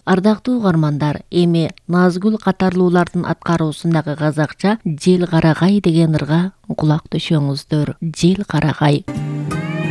Ардактуу угармандар, эми Назгүл катарлуулардын аткаруусундагы казакча Жел карагай деген ырга кулак төшөңүздөр. Жел карагай.